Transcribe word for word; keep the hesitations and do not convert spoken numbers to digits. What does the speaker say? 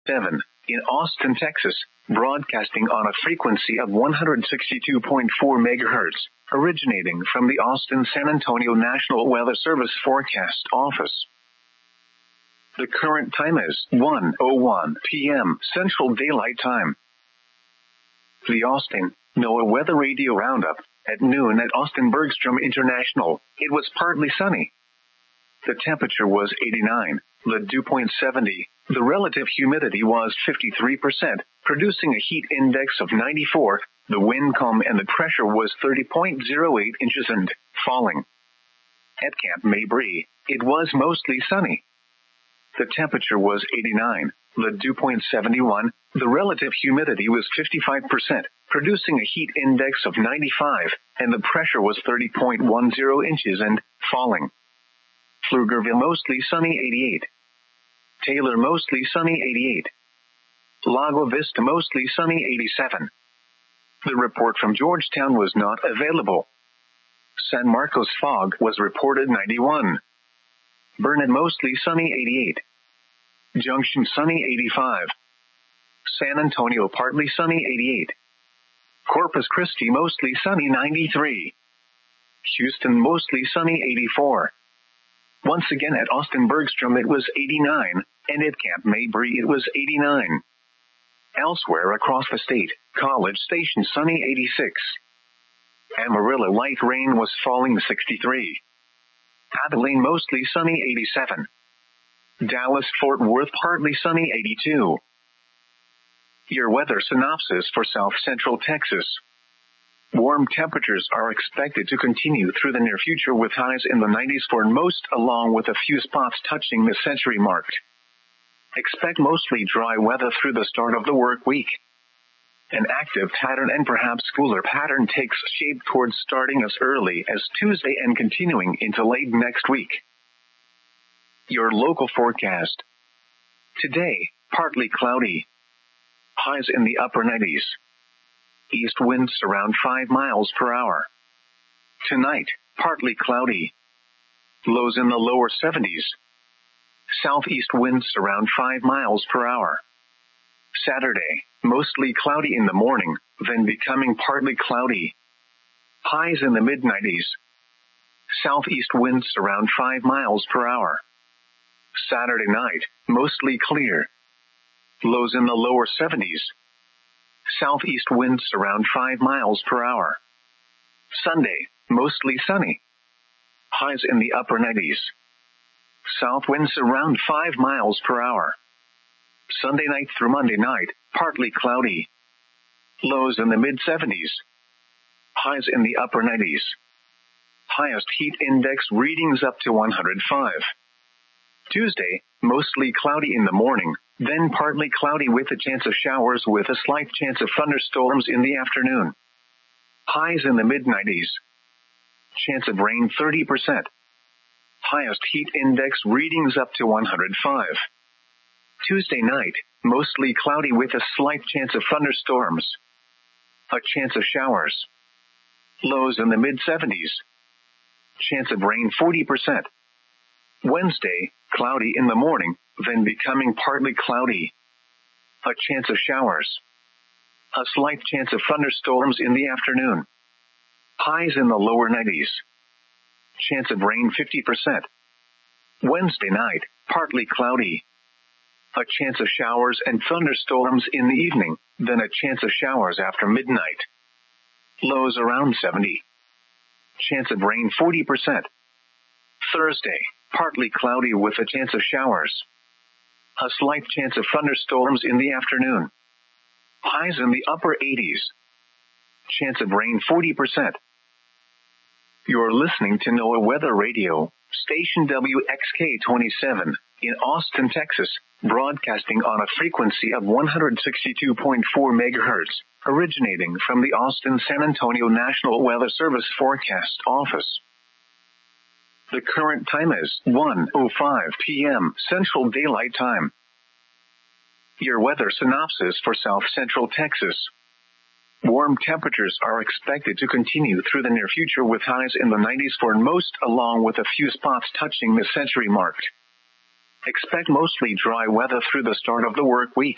seven, in Austin, Texas, broadcasting on a frequency of one hundred sixty-two point four megahertz, originating from the Austin-San Antonio National Weather Service Forecast Office. The current time is one oh one p.m. Central Daylight Time. The Austin NOAA Weather Radio Roundup. At noon at Austin Bergstrom International, it was partly sunny. The temperature was eighty-nine, the dew point seventy, the relative humidity was fifty-three percent, producing a heat index of ninety-four, the wind calm and the pressure was thirty point zero eight inches and falling. At Camp Mabry, it was mostly sunny. The temperature was eighty-nine, the dew point seventy-one, the relative humidity was fifty-five percent, producing a heat index of ninety-five, and the pressure was thirty point one zero inches and falling. Pflugerville mostly sunny eighty-eight. Taylor mostly sunny eighty-eight. Lago Vista mostly sunny eighty-seven. The report from Georgetown was not available. San Marcos fog was reported ninety-one. Burnet mostly sunny eighty-eight. Junction sunny eighty-five. San Antonio partly sunny eighty-eight. Corpus Christi mostly sunny ninety-three. Houston mostly sunny eighty-four. Once again at Austin Bergstrom it was eighty-nine, and at Camp Mabry it was eighty-nine. Elsewhere across the state, College Station sunny eighty-six. Amarillo light rain was falling sixty-three. Abilene mostly sunny eighty-seven. Dallas Fort Worth partly sunny eighty-two. Your weather synopsis for South Central Texas. Warm temperatures are expected to continue through the near future with highs in the nineties for most, along with a few spots touching the century mark. Expect mostly dry weather through the start of the work week. An active pattern and perhaps cooler pattern takes shape towards starting as early as Tuesday and continuing into late next week. Your local forecast. Today, partly cloudy. Highs in the upper nineties. East winds around five miles per hour. Tonight, partly cloudy. Lows in the lower seventies. Southeast winds around five miles per hour. Saturday, mostly cloudy in the morning, then becoming partly cloudy. Highs in the mid nineties. Southeast winds around five miles per hour. Saturday night, mostly clear. Lows in the lower seventies. Southeast winds around five miles per hour. Sunday, mostly sunny. Highs in the upper nineties. South winds around five miles per hour. Sunday night through Monday night, partly cloudy. Lows in the mid seventies. Highs in the upper nineties. Highest heat index readings up to one hundred five. Tuesday, mostly cloudy in the morning, then partly cloudy with a chance of showers with a slight chance of thunderstorms in the afternoon. Highs in the mid nineties. Chance of rain thirty percent. Highest heat index readings up to one hundred five. Tuesday night, mostly cloudy with a slight chance of thunderstorms. A chance of showers. Lows in the mid seventies. Chance of rain forty percent. Wednesday, cloudy in the morning, then becoming partly cloudy. A chance of showers. A slight chance of thunderstorms in the afternoon. Highs in the lower nineties. Chance of rain fifty percent. Wednesday night, partly cloudy. A chance of showers and thunderstorms in the evening, then a chance of showers after midnight. Lows around seventy. Chance of rain forty percent. Thursday, partly cloudy with a chance of showers. A slight chance of thunderstorms in the afternoon. Highs in the upper eighties. Chance of rain forty percent. You're listening to NOAA Weather Radio, station W X K twenty-seven, in Austin, Texas, broadcasting on a frequency of one hundred sixty-two point four megahertz, originating from the Austin-San Antonio National Weather Service Forecast Office. The current time is one oh five p.m. Central Daylight Time. Your weather synopsis for South Central Texas. Warm temperatures are expected to continue through the near future with highs in the nineties for most, along with a few spots touching the century mark. Expect mostly dry weather through the start of the work week.